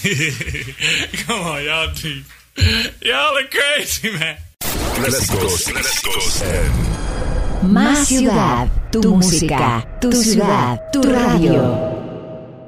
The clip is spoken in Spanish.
Come on, y'all. Y'all are crazy, man. Clásicos. Más ciudad, tu música, tu ciudad, tu radio.